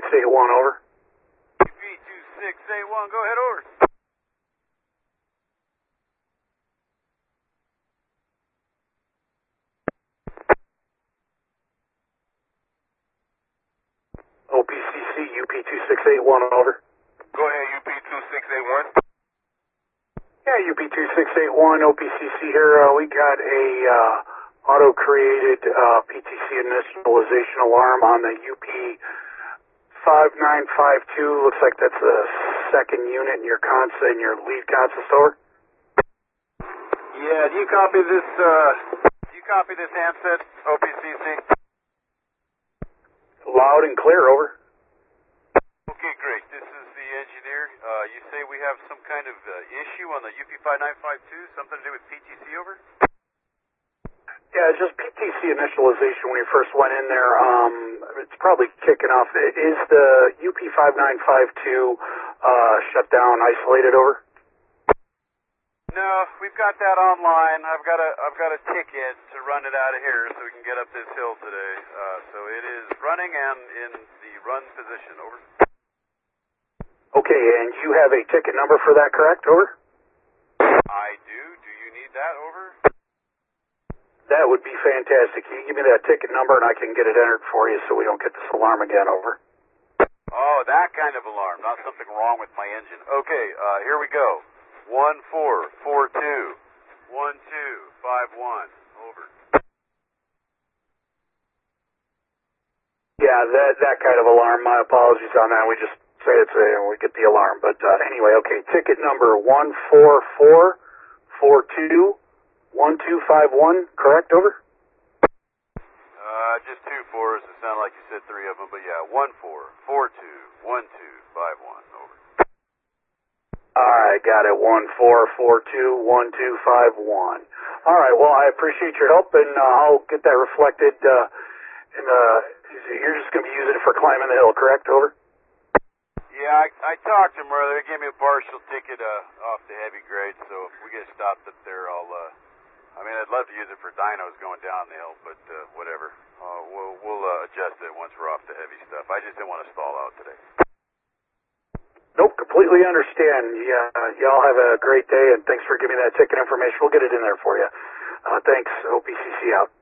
UP2681, over. UP2681, go ahead, over. OPCC, UP2681, over. Go ahead, UP2681. Yeah, UP2681, OPCC here. We got a auto-created PTC initialization alarm on the UP5952. Looks like that's the second unit in your lead console store. Yeah, do you copy this handset, OPCC? Loud and clear, over. Okay, great. This is the engineer. You say we have some kind of issue on the UP5952, something to do with PTC, over? Yeah, just PTC initialization when you first went in there. It's probably kicking off. Is the UP5952 shut down, isolated, over? No, we've got that online. I've got a ticket to run it out of here so we can get up this hill today. So it is running and in the run position, over. Okay, and you have a ticket number for that, correct, over? I do. Do you need that, over? That would be fantastic. Can you give me that ticket number and I can get it entered for you so we don't get this alarm again, over? Oh, that kind of alarm, not something wrong with my engine. Okay, here we go. 1442 1251, over. Yeah, that kind of alarm. My apologies on that. We just say it and we get the alarm. But anyway, okay. Ticket number 144421251, correct, over? Just 2 4s. It sounded like you said 3 of them, but yeah, 14421251, over. All right, got it. 144421251. All right. Well, I appreciate your help, and I'll get that reflected. You're just going to be using it for climbing the hill, correct? Over. Yeah, I talked to him earlier. They gave me a partial ticket off the heavy grade, so if we get stopped up there, I'd love to use it for dynos going down the hill, but whatever. We'll adjust it once we're off the heavy stuff. I just didn't want to stall out today. Nope, completely understand. Yeah, y'all have a great day, and thanks for giving me that ticket information. We'll get it in there for you. Thanks. OPCC out.